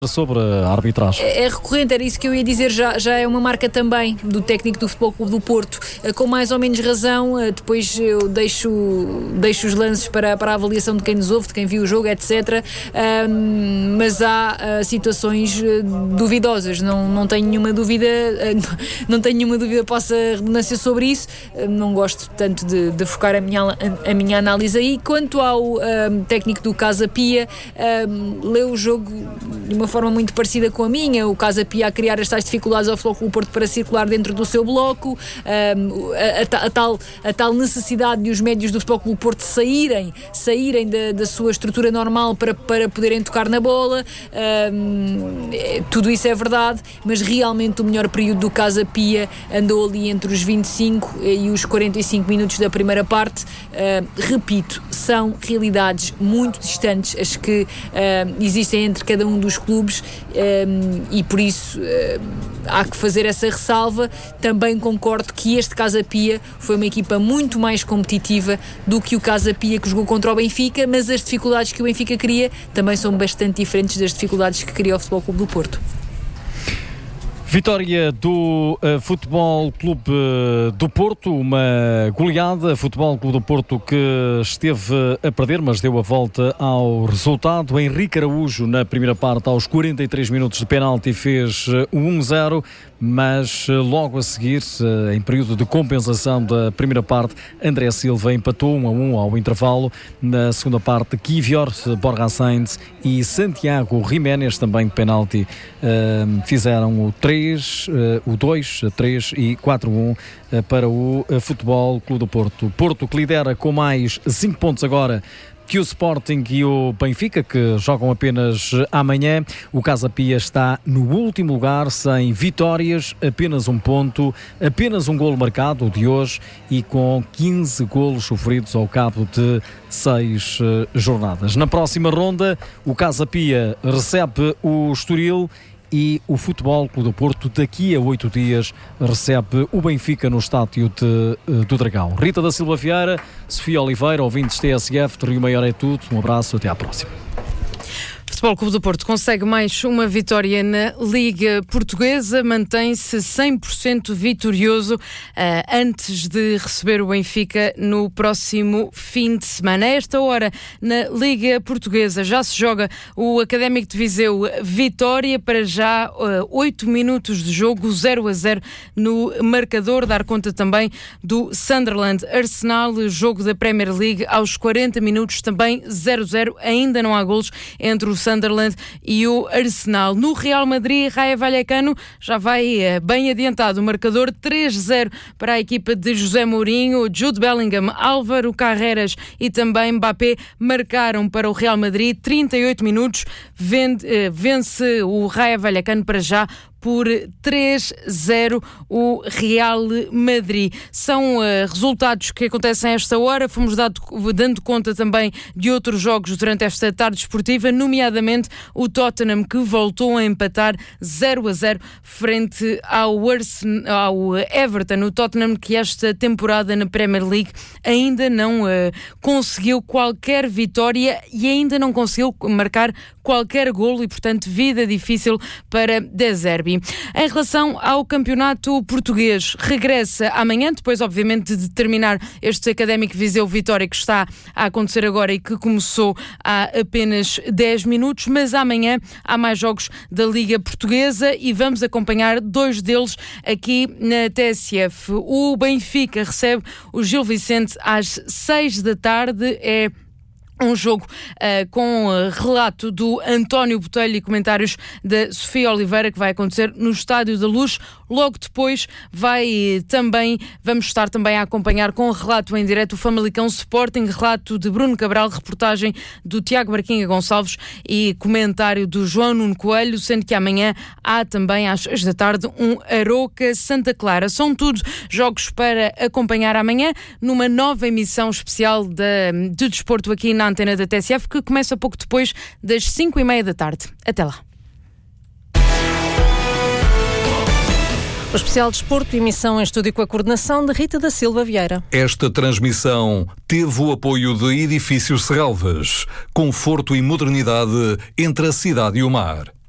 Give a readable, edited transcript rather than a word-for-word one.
sobre a arbitragem. É recorrente, era isso que eu ia dizer, já é uma marca também do técnico do Futebol Clube do Porto, com mais ou menos razão. Depois eu deixo os lances para a avaliação de quem nos ouve, de quem viu o jogo, etc. Mas há situações duvidosas, não tenho nenhuma dúvida, possa redundância sobre isso. Não gosto tanto de focar a minha análise aí. Quanto ao técnico do Casa Pia, leu o jogo de uma forma muito parecida com a minha. O Casa Pia a criar as tais dificuldades ao Futebol Clube do Porto para circular dentro do seu bloco, a tal necessidade de os médios do Futebol Clube do Porto saírem da sua estrutura normal para poderem tocar na bola. Tudo isso é verdade, mas realmente o melhor período do Casa Pia andou ali entre os 25 e os 45 minutos da primeira parte. Repito, são realidades muito distantes as que existem entre cada um dos clubes, e por isso há que fazer essa ressalva. Também concordo que este Casa Pia foi uma equipa muito mais competitiva do que o Casa Pia que jogou contra o Benfica, mas as dificuldades que o Benfica cria também são bastante diferentes das dificuldades que cria o Futebol Clube do Porto. Vitória do Futebol Clube do Porto, uma goleada. Futebol Clube do Porto que esteve a perder, mas deu a volta ao resultado. Henrique Araújo, na primeira parte, aos 43 minutos de penalti, fez 1-0, mas logo a seguir, em período de compensação da primeira parte, André Silva empatou 1-1 ao intervalo. Na segunda parte, Kivior, Borja Sainz e Santiago Jiménez, também de penalti, fizeram o 2, 3 e 4-1 para o Futebol Clube do Porto. Porto que lidera com mais 5 pontos agora que o Sporting e o Benfica, que jogam apenas amanhã. O Casa Pia está no último lugar, sem vitórias, apenas um ponto, apenas um golo marcado, o de hoje, e com 15 golos sofridos ao cabo de 6 jornadas. Na próxima ronda, o Casa Pia recebe o Estoril e o Futebol Clube do Porto, daqui a 8 dias, recebe o Benfica no estádio do Dragão. Rita da Silva Vieira, Sofia Oliveira, ouvintes TSF, de Rio Maior é tudo. Um abraço, até à próxima. O Futebol Clube do Porto consegue mais uma vitória na Liga Portuguesa, mantém-se 100% vitorioso antes de receber o Benfica no próximo fim de semana. A esta hora, na Liga Portuguesa, já se joga o Académico de Viseu Vitória, para já 8 minutos de jogo, 0-0 no marcador. Dar conta também do Sunderland Arsenal, jogo da Premier League, aos 40 minutos, também 0-0, ainda não há golos entre o Sunderland e o Arsenal. No Real Madrid, Rayo Vallecano já vai bem adiantado. O marcador 3-0 para a equipa de José Mourinho. Jude Bellingham, Álvaro Carreras e também Mbappé marcaram para o Real Madrid. 38 minutos, vence o Rayo Vallecano para já por 3-0 o Real Madrid. São resultados que acontecem a esta hora. Fomos dando conta também de outros jogos durante esta tarde esportiva, nomeadamente o Tottenham, que voltou a empatar 0-0 frente ao Everton. O Tottenham, que esta temporada na Premier League ainda não conseguiu qualquer vitória e ainda não conseguiu marcar qualquer golo, e portanto vida difícil para De Zerbi. Em relação ao campeonato português, regressa amanhã, depois obviamente de terminar este Académico Viseu Vitória, que está a acontecer agora e que começou há apenas 10 minutos, mas amanhã há mais jogos da Liga Portuguesa e vamos acompanhar 2 deles aqui na TSF. O Benfica recebe o Gil Vicente às 6 da tarde, é um jogo com relato do António Botelho e comentários da Sofia Oliveira, que vai acontecer no Estádio da Luz. Logo depois vamos estar também a acompanhar com relato em direto o Famalicão Sporting, relato de Bruno Cabral, reportagem do Tiago Barquinha Gonçalves e comentário do João Nuno Coelho, sendo que amanhã há também às 6 da tarde um Aroca Santa Clara. São tudo jogos para acompanhar amanhã numa nova emissão especial de desporto aqui na antena da TSF, que começa pouco depois das 5:30 da tarde. Até lá. O especial Desporto, emissão em estúdio com a coordenação de Rita da Silva Vieira. Esta transmissão teve o apoio de Edifícios Serralves, conforto e modernidade entre a cidade e o mar.